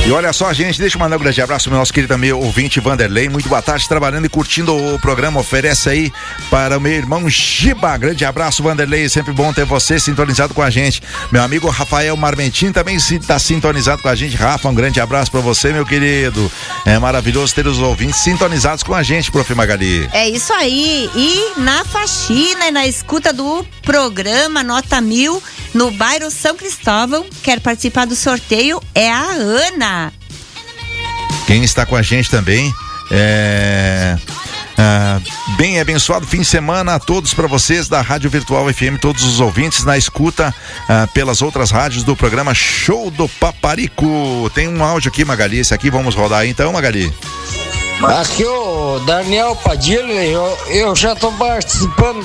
E olha só, gente, deixa eu mandar um grande abraço ao nosso querido amigo ouvinte Vanderlei. Muito boa tarde, trabalhando e curtindo o programa. Oferece aí para o meu irmão Giba. Grande abraço, Vanderlei. Sempre bom ter você sintonizado com a gente. Meu amigo Rafael Marmentin também está sintonizado com a gente. Rafa, um grande abraço para você, meu querido. É maravilhoso ter os ouvintes sintonizados com a gente, Prof. Magali. É isso aí. E na faxina e na escuta do programa Nota 1000, no bairro São Cristóvão, quer participar do sorteio é a Ana. Quem está com a gente também bem abençoado fim de semana a todos, para vocês da Rádio Virtual FM, todos os ouvintes na escuta pelas outras rádios do programa Show do Paparico. Tem um áudio aqui, Magali, esse aqui vamos rodar aí, então, Magali. Aqui o Daniel Padilha, eu já estou participando.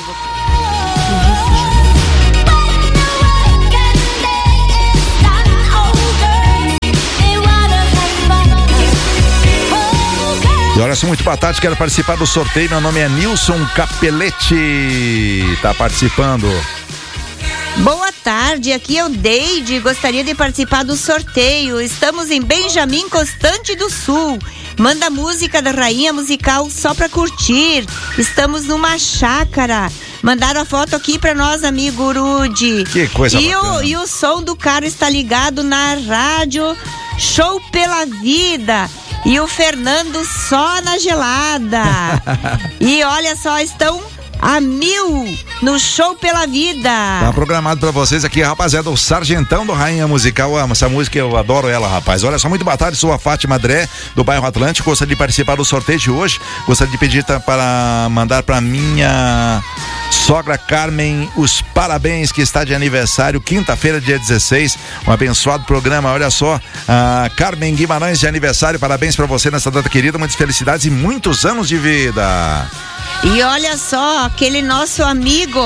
E olha só, muito boa tarde, quero participar do sorteio. Meu nome é Nilson Capelletti, tá participando. Boa tarde, aqui é o Deide, gostaria de participar do sorteio. Estamos em Benjamin Constante do Sul. Manda música da Rainha Musical só pra curtir. Estamos numa chácara. Mandaram a foto aqui pra nós, amigo Rudy. Que coisa bacana. E o som do carro está ligado na rádio Show pela Vida. E o Fernando só na gelada. E olha só, estão a 1000 no Show pela Vida. Tá programado pra vocês aqui, rapaziada, o Sargentão do Rainha Musical. Amo essa música, eu adoro ela, rapaz. Olha só, muito boa tarde, sou a Fátima André, do bairro Atlântico. Gostaria de participar do sorteio de hoje. Gostaria de pedir para mandar pra minha sogra Carmen os parabéns, que está de aniversário, quinta-feira, dia 16. Um abençoado programa. Olha só, Carmen Guimarães de aniversário, parabéns pra você nessa data querida, muitas felicidades e muitos anos de vida. E olha só, aquele nosso amigo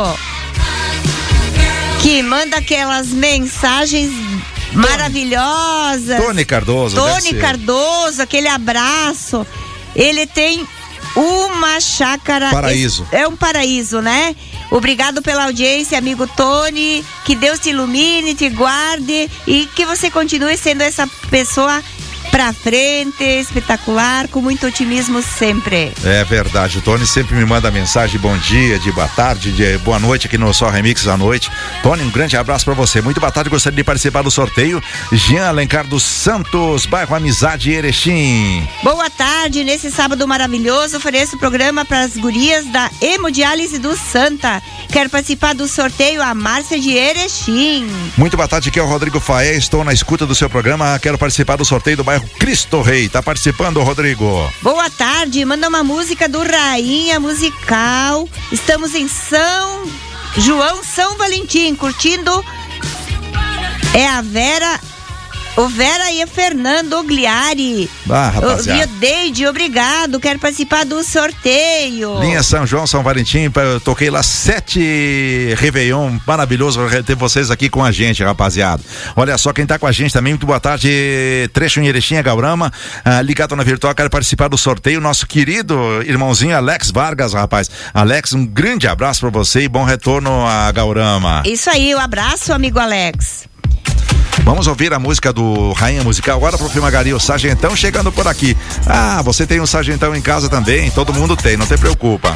que manda aquelas mensagens maravilhosas. Tony Cardoso. Tony Cardoso, aquele abraço. Ele tem uma chácara. Paraíso. É um paraíso, né? Obrigado pela audiência, amigo Tony. Que Deus te ilumine, te guarde e que você continue sendo essa pessoa pra frente, espetacular, com muito otimismo sempre. É verdade, o Tony sempre me manda mensagem de bom dia, de boa tarde, de boa noite aqui no Só Remix à noite. Tony, um grande abraço pra você. Muito boa tarde, gostaria de participar do sorteio. Jean Alencar dos Santos, bairro Amizade, Erechim. Boa tarde, nesse sábado maravilhoso, ofereço o programa para as gurias da Hemodiálise do Santa. Quero participar do sorteio, a Márcia de Erechim. Muito boa tarde, aqui é o Rodrigo Faé, estou na escuta do seu programa, quero participar do sorteio do bairro Cristo Rei. Tá participando, Rodrigo? Boa tarde, manda uma música do Rainha Musical. Estamos em São João, São Valentim, curtindo. É a Vera, o Vera e a Fernando Ogliari. Rapaziada. O Deide, obrigado, quero participar do sorteio. Linha São João, São Valentim, eu toquei lá 7 Réveillon, maravilhoso ter vocês aqui com a gente, rapaziada. Olha só quem tá com a gente também, muito boa tarde, Trecho em Erechim, Gaurama, ligado na Virtual, quero participar do sorteio, nosso querido irmãozinho Alex Vargas, rapaz. Alex, um grande abraço pra você e bom retorno a Gaurama. Isso aí, um abraço, amigo Alex. Vamos ouvir a música do Rainha Musical agora, Prof. Magali, o Sargentão chegando por aqui. Você tem um Sargentão em casa também, todo mundo tem, não te preocupa.